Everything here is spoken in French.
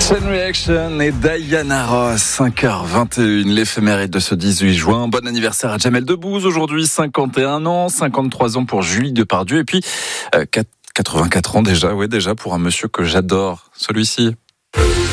Chain Reaction et Diana Ross, 5h21, l'éphéméride de ce 18 juin. Bon anniversaire à Jamel Debbouze, aujourd'hui 51 ans, 53 ans pour Julie Depardieu et puis 84 ans déjà pour un monsieur que j'adore, celui-ci.